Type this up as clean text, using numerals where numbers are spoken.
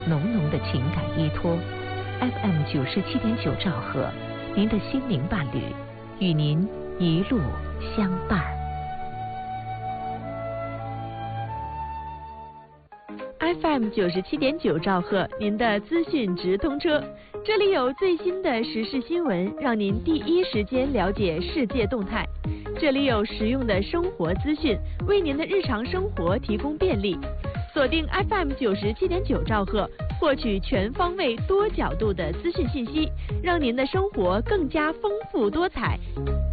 浓浓的情感依托。FM 97.9兆赫，您的心灵伴侣，与您一路相伴。 FM 97.9兆赫，您的资讯直通车，这里有最新的时事新闻，让您第一时间了解世界动态。这里有实用的生活资讯，为您的日常生活提供便利。锁定 FM 97.9兆赫，获取全方位、多角度的资讯信息，让您的生活更加丰富多彩。